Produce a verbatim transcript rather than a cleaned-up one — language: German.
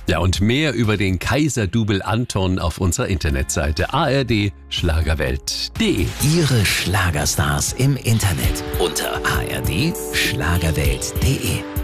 Ja, und mehr über den Kaiser-Double Anton auf unserer Internetseite a r d schlagerwelt punkt d e. Ihre Schlagerstars im Internet unter a r d schlagerwelt punkt d e.